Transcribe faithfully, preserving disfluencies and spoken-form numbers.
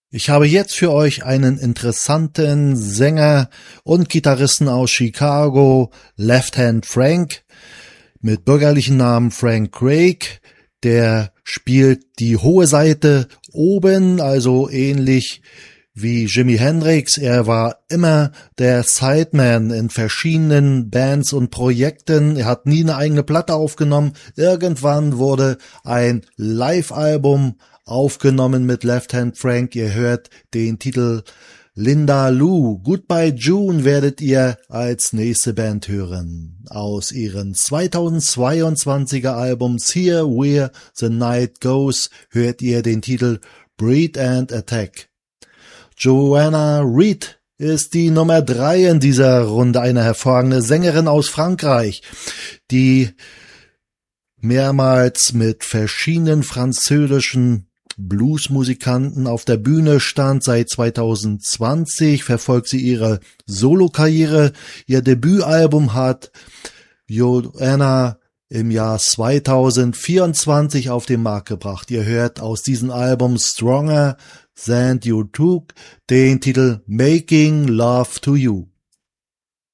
Ich habe jetzt für euch einen interessanten Sänger und Gitarristen aus Chicago, Left Hand Frank, mit bürgerlichen Namen Frank Craig. Der spielt die hohe Seite oben, also ähnlich wie Jimi Hendrix. Er war immer der Sideman in verschiedenen Bands und Projekten. Er hat nie eine eigene Platte aufgenommen. Irgendwann wurde ein Live-Album aufgenommen mit Left Hand Frank. Ihr hört den Titel Linda Lou. Goodbye June werdet ihr als nächste Band hören. Aus ihren zweitausendzweiundzwanziger Albums Here Where the Night Goes hört ihr den Titel Breed and Attack. Joanna Reid ist die Nummer drei in dieser Runde, eine hervorragende Sängerin aus Frankreich, die mehrmals mit verschiedenen französischen Bluesmusikanten auf der Bühne stand. Seit zweitausendzwanzig verfolgt sie ihre Solokarriere. Ihr Debütalbum hat Joanna im Jahr zweitausendvierundzwanzig auf den Markt gebracht. Ihr hört aus diesem Album Stronger Than You Took den Titel Making Love to You.